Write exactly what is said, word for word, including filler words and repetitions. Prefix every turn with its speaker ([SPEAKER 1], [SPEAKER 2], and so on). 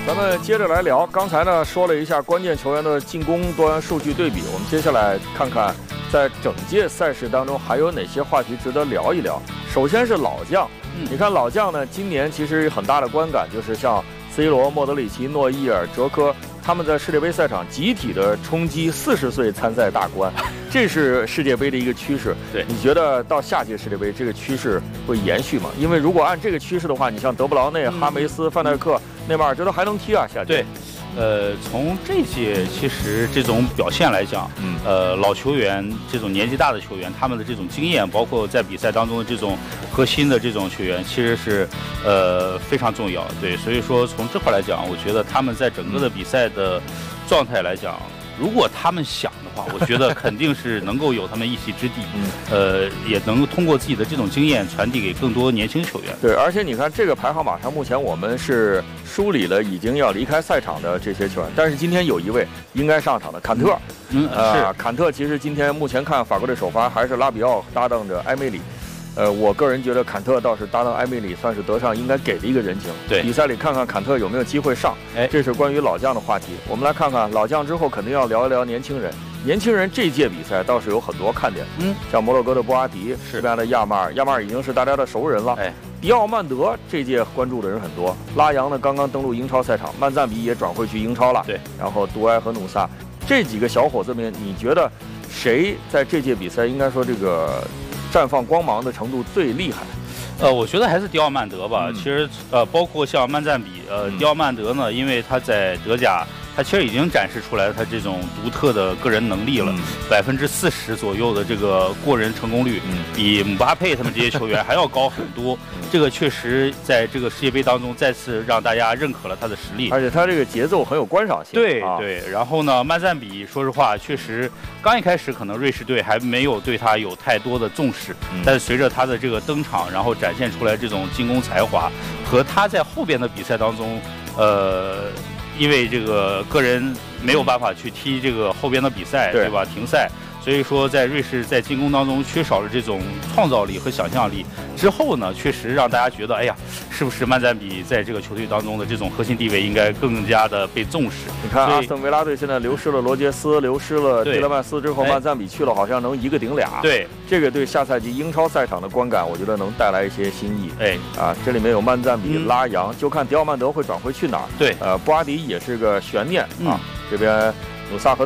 [SPEAKER 1] 咱们接着来聊，刚才呢说了一下关键球员的进攻端数据对比，我们接下来看看在整届赛事当中还有哪些话题值得聊一聊。首先是老将，嗯、你看老将呢，今年其实很大的观感就是像 C 罗、莫德里奇、诺伊尔、哲科，他们在世界杯赛场集体的冲击四十岁参赛大关，这是世界杯的一个趋势。
[SPEAKER 2] 对，
[SPEAKER 1] 你觉得到下届世界杯这个趋势会延续吗？因为如果按这个趋势的话，你像德布劳内、嗯、哈梅斯、范戴克、内马尔，这都还能踢啊，下届。
[SPEAKER 2] 对。呃，从这届其实这种表现来讲，嗯，呃，老球员这种年纪大的球员，他们的这种经验，包括在比赛当中的这种核心的这种球员，其实是呃非常重要。对，所以说从这块来讲，我觉得他们在整个的比赛的状态来讲，如果他们想的话，我觉得肯定是能够有他们一席之地，嗯，呃，也能通过自己的这种经验传递给更多年轻球员。
[SPEAKER 1] 对，而且你看这个排行榜上，目前我们是梳理了已经要离开赛场的这些球员，但是今天有一位应该上场的坎特，
[SPEAKER 2] 嗯，
[SPEAKER 1] 呃、
[SPEAKER 2] 是
[SPEAKER 1] 坎特，其实今天目前看法国队首发还是拉比奥搭档着埃梅里。呃，我个人觉得坎特倒是搭档埃梅里，算是德尚应该给的一个人情。
[SPEAKER 2] 对，
[SPEAKER 1] 比赛里看看坎特有没有机会上。哎，这是关于老将的话题。我们来看看老将之后，肯定要聊一聊年轻人。年轻人这届比赛倒是有很多看点，嗯，像摩洛哥的波阿迪，是这边的亚马尔，亚马尔已经是大家的熟人了。哎，迪奥曼德这届关注的人很多。拉扬呢刚刚登陆英超赛场，曼赞比也转会去英超了。
[SPEAKER 2] 对，
[SPEAKER 1] 然后杜埃和努萨这几个小伙子们，你觉得谁在这届比赛应该说这个绽放光芒的程度最厉害？
[SPEAKER 2] 呃，我觉得还是迪奥曼德吧。
[SPEAKER 1] 嗯、
[SPEAKER 2] 其实呃，包括像曼赞比，呃，嗯、迪奥曼德呢，因为他在德甲，他其实已经展示出来他这种独特的个人能力了，百分之四十左右的这个过人成功率，嗯、比姆巴佩他们这些球员还要高很多。这个确实在这个世界杯当中再次让大家认可了他的实力，
[SPEAKER 1] 而且他这个节奏很有观赏性。
[SPEAKER 2] 对、
[SPEAKER 1] 啊、
[SPEAKER 2] 对，然后呢，曼赞比说实话，确实刚一开始可能瑞士队还没有对他有太多的重视，嗯、但是随着他的这个登场，然后展现出来这种进攻才华，和他在后边的比赛当中，呃，因为这个个人没有办法去踢这个后边的比赛，对, 对吧？停赛。所以说，在瑞士在进攻当中缺少了这种创造力和想象力之后呢，确实让大家觉得，哎呀，是不是曼赞比在这个球队当中的这种核心地位应该更加的被重视？
[SPEAKER 1] 你看，阿斯顿维拉队现在流失了罗杰斯，流失了蒂勒曼斯之后，曼赞比去了，好像能一个顶俩。
[SPEAKER 2] 对，
[SPEAKER 1] 这个对下赛季英超赛场的观感，我觉得能带来一些新意。
[SPEAKER 2] 哎，
[SPEAKER 1] 啊，这里面有曼赞比、嗯、拉扬，就看迪奥曼德会转会去哪儿。
[SPEAKER 2] 对，
[SPEAKER 1] 呃，布阿迪也是个悬念、嗯、啊，这边努萨和